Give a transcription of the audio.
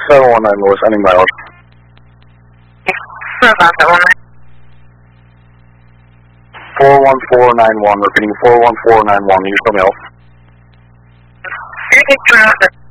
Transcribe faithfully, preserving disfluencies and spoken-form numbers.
seven one nine Lewis, ending mileage. four one four nine one, repeating four one four nine one, you still mail.